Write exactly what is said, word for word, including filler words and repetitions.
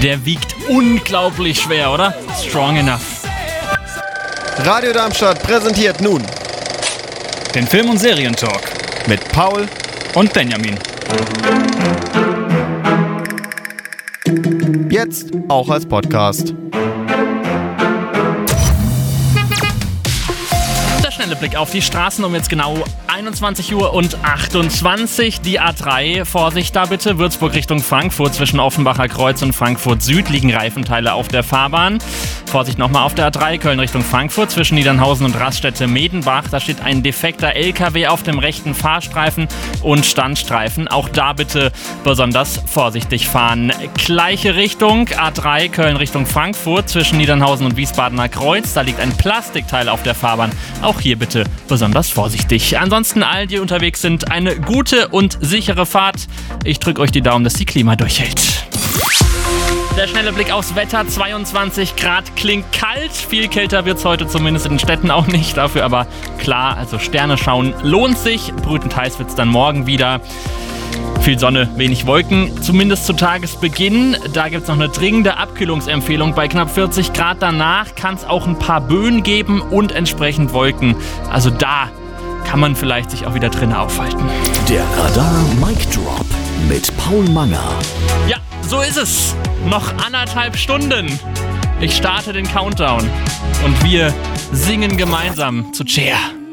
Der wiegt unglaublich schwer, oder? Strong enough. Radio Darmstadt präsentiert nun Den Film- und Serientalk mit Paul und Benjamin. Jetzt auch als Podcast. Der schnelle Blick auf die Straßen um jetzt genau einundzwanzig Uhr und achtundzwanzig. Die A drei, Vorsicht da bitte, Würzburg Richtung Frankfurt. Zwischen Offenbacher Kreuz und Frankfurt Süd liegen Reifenteile auf der Fahrbahn. Vorsicht nochmal auf der A drei, Köln Richtung Frankfurt. Zwischen Niedernhausen und Raststätte-Medenbach. Da steht ein defekter L K W auf dem rechten Fahrstreifen und Standstreifen. Auch da bitte besonders vorsichtig fahren. Gleiche Richtung, A drei, Köln Richtung Frankfurt. Zwischen Niedernhausen und Wiesbadener Kreuz. Da liegt ein Plastikteil auf der Fahrbahn. Auch hier bitte besonders vorsichtig. Ansonsten allen, die unterwegs sind, eine gute und sichere Fahrt. Ich drücke euch die Daumen, dass die Klima durchhält. Der schnelle Blick aufs Wetter, zweiundzwanzig Grad, klingt kalt. Viel kälter wird es heute zumindest in den Städten auch nicht. Dafür aber klar, also Sterne schauen lohnt sich. Brütend heiß wird es dann morgen wieder. Viel Sonne, wenig Wolken, zumindest zu Tagesbeginn. Da gibt es noch eine dringende Abkühlungsempfehlung. Bei knapp vierzig Grad danach kann es auch ein paar Böen geben und entsprechend Wolken. Also da kann man vielleicht sich auch wieder drinnen aufhalten. Der Radar Mic Drop mit Paul Manger. Ja, so ist es. Noch anderthalb Stunden. Ich starte den Countdown und wir singen gemeinsam zu Cher.